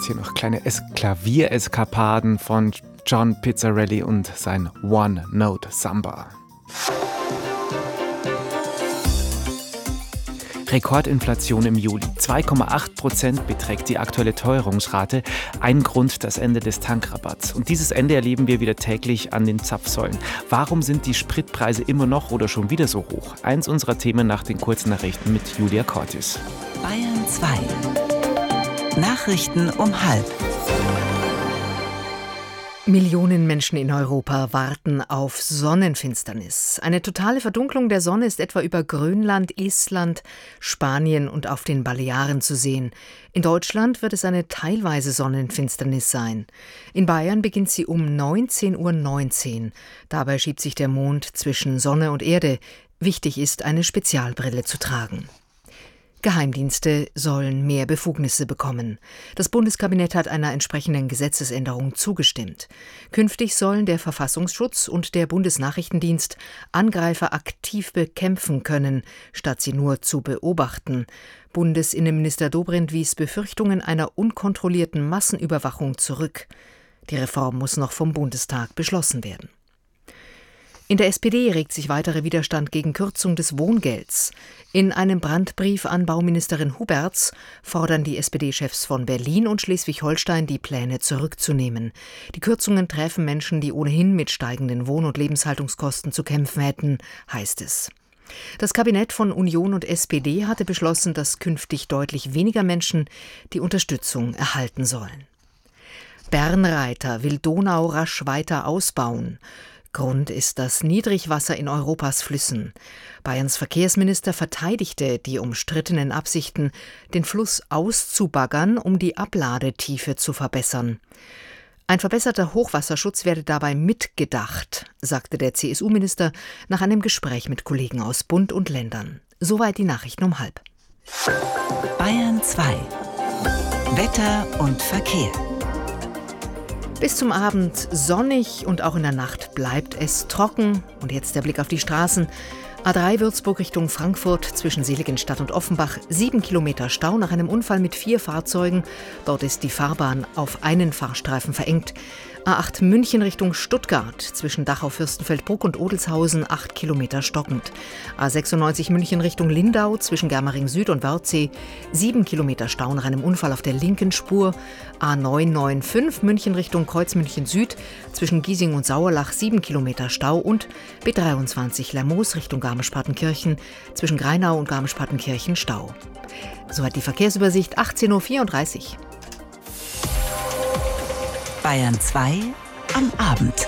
Jetzt hier noch kleine Klaviereskapaden von John Pizzarelli und sein One-Note Samba. Rekordinflation im Juli. 2,8% beträgt die aktuelle Teuerungsrate. Ein Grund, das Ende des Tankrabatts. Und dieses Ende erleben wir wieder täglich an den Zapfsäulen. Warum sind die Spritpreise immer noch oder schon wieder so hoch? Eins unserer Themen nach den kurzen Nachrichten mit Julia Cortis. Bayern 2. Nachrichten um 12:30. Millionen Menschen in Europa warten auf Sonnenfinsternis. Eine totale Verdunklung der Sonne ist etwa über Grönland, Island, Spanien und auf den Balearen zu sehen. In Deutschland wird es eine teilweise Sonnenfinsternis sein. In Bayern beginnt sie um 19:19 Uhr. Dabei schiebt sich der Mond zwischen Sonne und Erde. Wichtig ist, eine Spezialbrille zu tragen. Geheimdienste sollen mehr Befugnisse bekommen. Das Bundeskabinett hat einer entsprechenden Gesetzesänderung zugestimmt. Künftig sollen der Verfassungsschutz und der Bundesnachrichtendienst Angreifer aktiv bekämpfen können, statt sie nur zu beobachten. Bundesinnenminister Dobrindt wies Befürchtungen einer unkontrollierten Massenüberwachung zurück. Die Reform muss noch vom Bundestag beschlossen werden. In der SPD regt sich weiterer Widerstand gegen Kürzung des Wohngelds. In einem Brandbrief an Bauministerin Huberts fordern die SPD-Chefs von Berlin und Schleswig-Holstein, die Pläne zurückzunehmen. Die Kürzungen treffen Menschen, die ohnehin mit steigenden Wohn- und Lebenshaltungskosten zu kämpfen hätten, heißt es. Das Kabinett von Union und SPD hatte beschlossen, dass künftig deutlich weniger Menschen die Unterstützung erhalten sollen. Bernreiter will Donau rasch weiter ausbauen. Grund ist das Niedrigwasser in Europas Flüssen. Bayerns Verkehrsminister verteidigte die umstrittenen Absichten, den Fluss auszubaggern, um die Abladetiefe zu verbessern. Ein verbesserter Hochwasserschutz werde dabei mitgedacht, sagte der CSU-Minister nach einem Gespräch mit Kollegen aus Bund und Ländern. Soweit die Nachrichten um 12:30. Bayern 2. Wetter und Verkehr. Bis zum Abend sonnig und auch in der Nacht bleibt es trocken. Und jetzt der Blick auf die Straßen. A3 Würzburg Richtung Frankfurt zwischen Seligenstadt und Offenbach. 7 Kilometer Stau nach einem Unfall mit 4 Fahrzeugen. Dort ist die Fahrbahn auf einen Fahrstreifen verengt. A8 München Richtung Stuttgart zwischen Dachau-Fürstenfeldbruck und Odelshausen 8 Kilometer stockend. A96 München Richtung Lindau zwischen Germering Süd und Wörthsee 7 Kilometer Stau nach einem Unfall auf der linken Spur. A995 München Richtung Kreuzmünchen Süd zwischen Giesing und Sauerlach 7 Kilometer Stau und B23 Lermoos Richtung Garmisch-Partenkirchen zwischen Greinau und Garmisch-Partenkirchen Stau. Soweit die Verkehrsübersicht, 18:34 Uhr. Bayern 2 am Abend.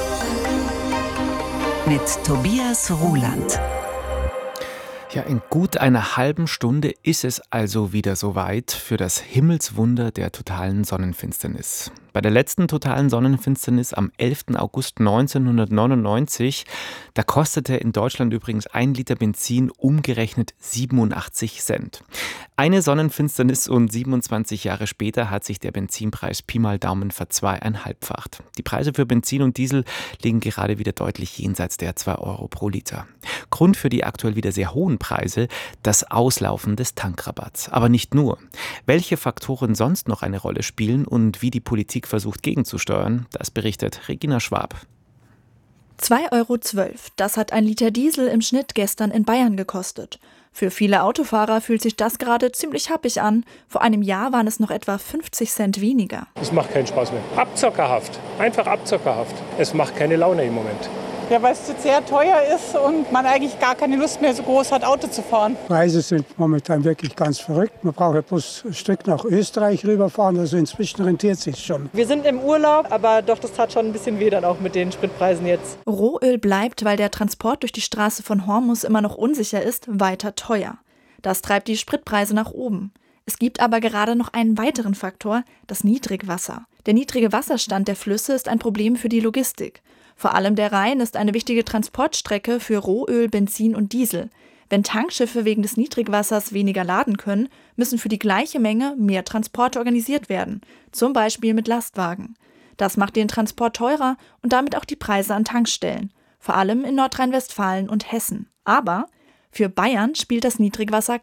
Mit Tobias Ruland. Ja, in gut einer halben Stunde ist es also wieder soweit für das Himmelswunder der totalen Sonnenfinsternis. Bei der letzten totalen Sonnenfinsternis am 11. August 1999, da kostete in Deutschland übrigens 1 Liter Benzin umgerechnet 87 Cent. Eine Sonnenfinsternis und 27 Jahre später hat sich der Benzinpreis Pi mal Daumen verzweieinhalbfacht. Die Preise für Benzin und Diesel liegen gerade wieder deutlich jenseits der 2 Euro pro Liter. Grund für die aktuell wieder sehr hohen Preise, das Auslaufen des Tankrabatts. Aber nicht nur. Welche Faktoren sonst noch eine Rolle spielen und wie die Politik versucht gegenzusteuern, das berichtet Regina Schwab. 2,12 €, das hat ein Liter Diesel im Schnitt gestern in Bayern gekostet. Für viele Autofahrer fühlt sich das gerade ziemlich happig an. Vor einem Jahr waren es noch etwa 50 Cent weniger. Es macht keinen Spaß mehr. Abzockerhaft, einfach abzockerhaft. Es macht keine Laune im Moment. Ja, weil es sehr teuer ist und man eigentlich gar keine Lust mehr so groß hat, Auto zu fahren. Preise sind momentan wirklich ganz verrückt. Man braucht ja bloß ein Stück nach Österreich rüberfahren, also inzwischen rentiert sich schon. Wir sind im Urlaub, aber doch, das tat schon ein bisschen weh dann auch mit den Spritpreisen jetzt. Rohöl bleibt, weil der Transport durch die Straße von Hormuz immer noch unsicher ist, weiter teuer. Das treibt die Spritpreise nach oben. Es gibt aber gerade noch einen weiteren Faktor, das Niedrigwasser. Der niedrige Wasserstand der Flüsse ist ein Problem für die Logistik. Vor allem der Rhein ist eine wichtige Transportstrecke für Rohöl, Benzin und Diesel. Wenn Tankschiffe wegen des Niedrigwassers weniger laden können, müssen für die gleiche Menge mehr Transporte organisiert werden, zum Beispiel mit Lastwagen. Das macht den Transport teurer und damit auch die Preise an Tankstellen, vor allem in Nordrhein-Westfalen und Hessen. Aber für Bayern spielt das Niedrigwasser